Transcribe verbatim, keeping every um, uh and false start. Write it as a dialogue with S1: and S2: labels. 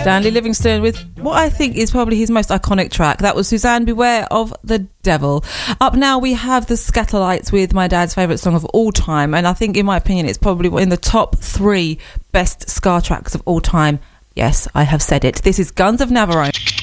S1: Stanley Livingston with what I think is probably his most iconic track. That was Suzanne Beware of the Devil. Up now we have the Scatterlights with my dad's favourite song of all time, and I think in my opinion it's probably in the top three best ska tracks of all time. Yes, I have said it. This is Guns of Navarone.